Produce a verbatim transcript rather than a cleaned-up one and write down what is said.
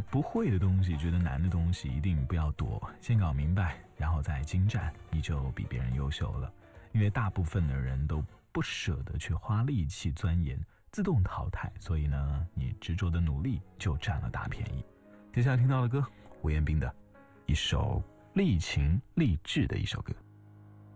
不会的东西，觉得难的东西一定不要躲，先搞明白，然后再精湛，你就比别人优秀了。因为大部分的人都不舍得去花力气钻研，自动淘汰，所以呢，你执着的努力就占了大便宜。接下来听到的歌，吴彦斌的一首励情励志的一首歌。